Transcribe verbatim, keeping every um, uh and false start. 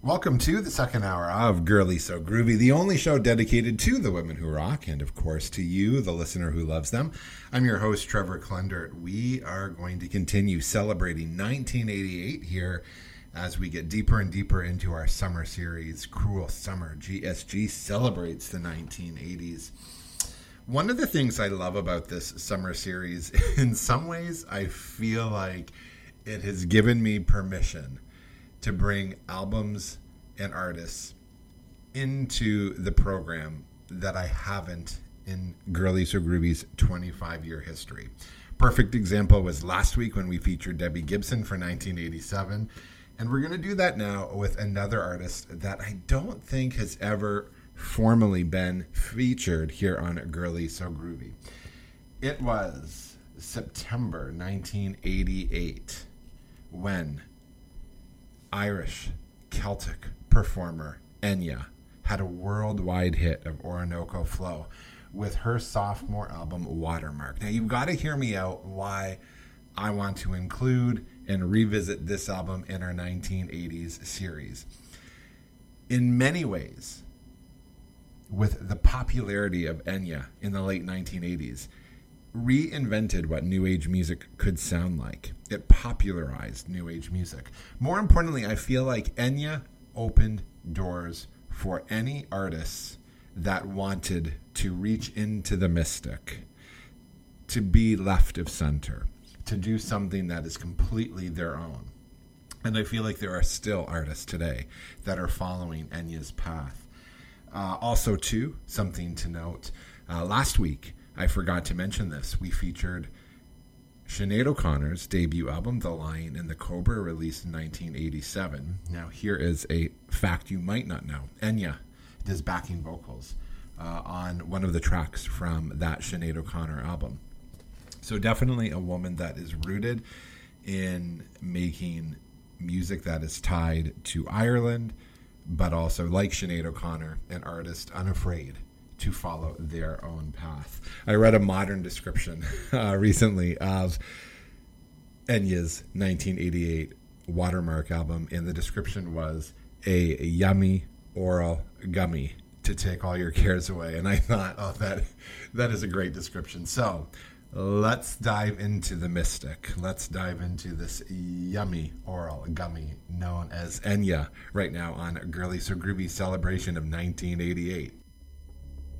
Welcome to the second hour of Girly So Groovy, the only show dedicated to the women who rock and, of course, to you, the listener who loves them. I'm your host, Trevor Klendert. We are going to continue celebrating nineteen eighty-eight here as we get deeper and deeper into our summer series, Cruel Summer. G S G celebrates the nineteen eighties. One of the things I love about this summer series, in some ways, I feel like it has given me permission to bring albums and artists into the program that I haven't in Girly So Groovy's twenty-five-year history. Perfect example was last week when we featured Debbie Gibson for nineteen eighty-seven, and we're going to do that now with another artist that I don't think has ever formally been featured here on Girly So Groovy. It was September nineteen eighty-eight when Irish Celtic performer Enya had a worldwide hit of Orinoco Flow with her sophomore album Watermark. Now you've got to hear me out why I want to include and revisit this album in our nineteen eighties series. In many ways, with the popularity of Enya in the late nineteen eighties, reinvented what New Age music could sound like. It popularized New Age music. More importantly, I feel like Enya opened doors for any artists that wanted to reach into the mystic, to be left of center, to do something that is completely their own. And I feel like there are still artists today that are following Enya's path. Uh, also, too, something to note, uh, last week, I forgot to mention this. We featured Sinead O'Connor's debut album, The Lion and the Cobra, released in nineteen eighty-seven. Now, here is a fact you might not know. Enya does backing vocals uh, on one of the tracks from that Sinead O'Connor album. So definitely a woman that is rooted in making music that is tied to Ireland, but also, like Sinead O'Connor, an artist unafraid to follow their own path. I read a modern description uh, recently of Enya's nineteen eighty-eight Watermark album, and the description was a yummy oral gummy to take all your cares away. And I thought, oh, that that is a great description. So let's dive into the mystic. Let's dive into this yummy oral gummy known as Enya right now on Girly So Groovy celebration of nineteen eighty-eight.